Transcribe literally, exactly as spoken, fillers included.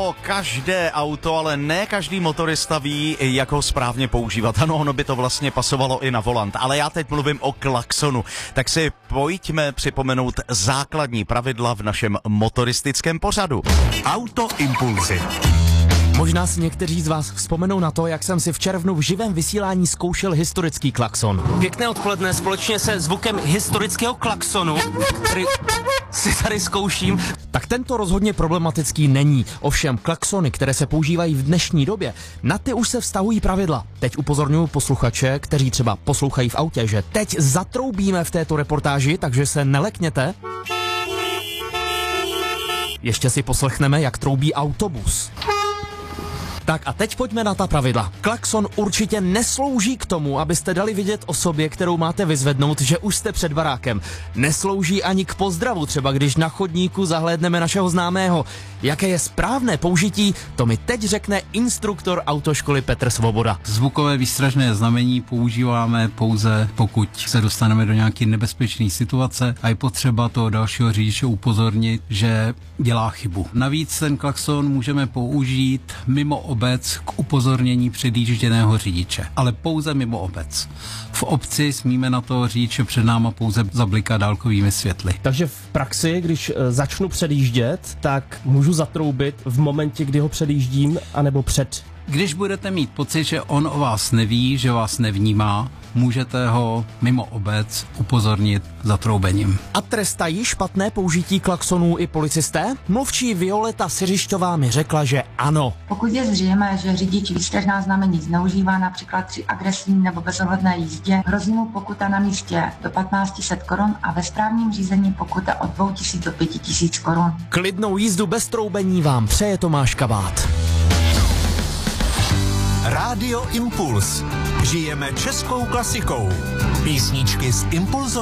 Každé auto, ale ne každý motorista ví, jak ho správně používat. Ano, ono by to vlastně pasovalo i na volant, ale já teď mluvím o klaxonu. Tak si pojďme připomenout základní pravidla v našem motoristickém pořadu. Auto Impulzy. Možná si někteří z vás vzpomenou na to, jak jsem si v červnu v živém vysílání zkoušel historický klakson. Pěkné odpoledne společně se zvukem historického klaxonu, který si tady zkouším. Tak tento rozhodně problematický není. Ovšem klaxony, které se používají v dnešní době, na ty už se vztahují pravidla. Teď upozorňuji posluchače, kteří třeba poslouchají v autě, že teď zatroubíme v této reportáži, takže se nelekněte. Ještě si poslechneme, jak troubí autobus. Tak a teď pojďme na ta pravidla. Klakson určitě neslouží k tomu, abyste dali vidět osobě, kterou máte vyzvednout, že už jste před barákem. Neslouží ani k pozdravu, třeba když na chodníku zahlédneme našeho známého. Jaké je správné použití, to mi teď řekne instruktor autoškoly Petr Svoboda. Zvukové výstražné znamení používáme pouze, pokud se dostaneme do nějaké nebezpečné situace a je potřeba toho dalšího řidiče upozornit, že dělá chybu. Navíc ten klakson můžeme použít mimo obec k upozornění předjížděného řidiče, ale pouze mimo obec. V obci smíme na toho řidiče před náma pouze zablikat dálkovými světly. Takže v praxi, když začnu předjíždět, tak můžu zatroubit v momentě, kdy ho předjíždím, anebo před. Když budete mít pocit, že on o vás neví, že vás nevnímá, můžete ho mimo obec upozornit zatroubením. A trestají špatné použití klaxonů i policisté? Mluvčí Violeta Siřišťová mi řekla, že ano. Pokud je zřejmé, že řidič výstražná znamení zneužívá například při agresivní nebo bezohledné jízdě, hrozí mu pokuta na místě do patnáct set korun a ve správním řízení pokuta od dvě tisíce do pět tisíc korun. Klidnou jízdu bez troubení vám přeje Tomáš Kabát. Rádio Impuls. Žijeme českou klasikou. Písničky z Impulzové